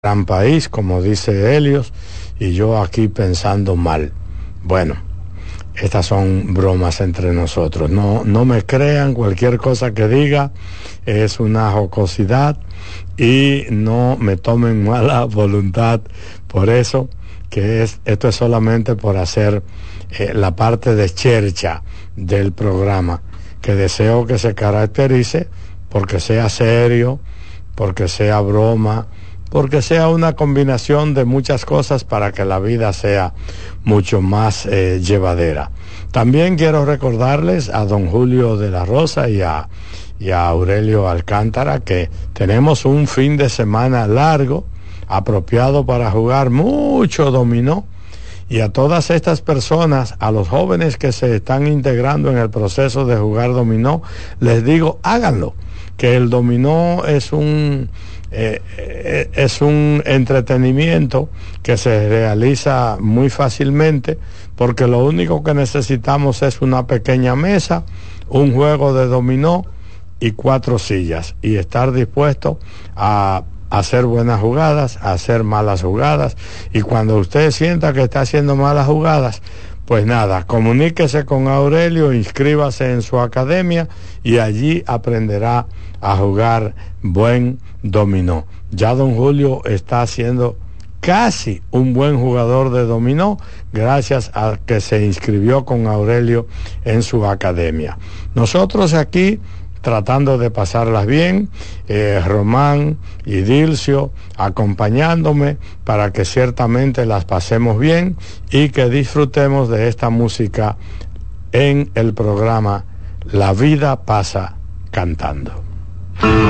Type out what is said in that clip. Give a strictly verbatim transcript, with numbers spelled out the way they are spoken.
gran país, como dice Helios, y yo aquí pensando mal. Bueno, estas son bromas entre nosotros. No, no me crean, cualquier cosa que diga es una jocosidad y no me tomen mala voluntad por eso, que es, esto es solamente por hacer eh, la parte de chercha del programa, que deseo que se caracterice porque sea serio, porque sea broma, porque sea una combinación de muchas cosas para que la vida sea mucho más eh, llevadera. También quiero recordarles a don Julio de la Rosa y a, y a Aurelio Alcántara que tenemos un fin de semana largo, apropiado para jugar mucho dominó, y a todas estas personas, a los jóvenes que se están integrando en el proceso de jugar dominó, les digo, háganlo, que el dominó es un eh, es un entretenimiento que se realiza muy fácilmente, porque lo único que necesitamos es una pequeña mesa, un juego de dominó y cuatro sillas, y estar dispuesto a hacer buenas jugadas, a hacer malas jugadas, y cuando usted sienta que está haciendo malas jugadas, pues nada, comuníquese con Aurelio, inscríbase en su academia y allí aprenderá a jugar buen dominó. Ya don Julio está haciendo casi un buen jugador de dominó gracias a que se inscribió con Aurelio en su academia. Nosotros aquí tratando de pasarlas bien, eh, Román y Dilcio acompañándome para que ciertamente las pasemos bien y que disfrutemos de esta música en el programa La Vida Pasa Cantando.